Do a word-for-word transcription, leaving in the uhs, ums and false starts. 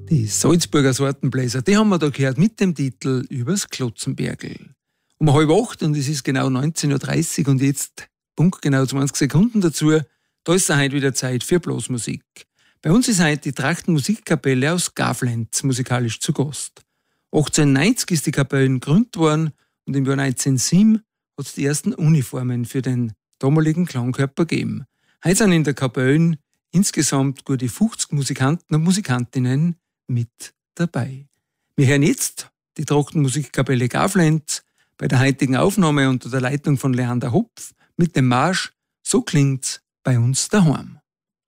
Die Salzburger Sortenbläser, die haben wir da gehört mit dem Titel Übers Klotzenbergl. Um halb acht und es ist genau neunzehn Uhr dreißig und jetzt punktgenau zwanzig Sekunden dazu, da ist es heute wieder Zeit für Blasmusik. Bei uns ist heute die Trachtenmusikkapelle aus Gavlenz musikalisch zu Gast. achtzehnhundertneunzig ist die Kapelle gegründet worden und im Jahr neunzehnhundertsieben hat es die ersten Uniformen für den damaligen Klangkörper gegeben. Heute sind in der Kapelle insgesamt gute fünfzig Musikanten und Musikantinnen mit dabei. Wir hören jetzt die Trachtenmusikkapelle Gavlenz bei der heutigen Aufnahme unter der Leitung von Leander Hopf mit dem Marsch So klingt's bei uns daheim.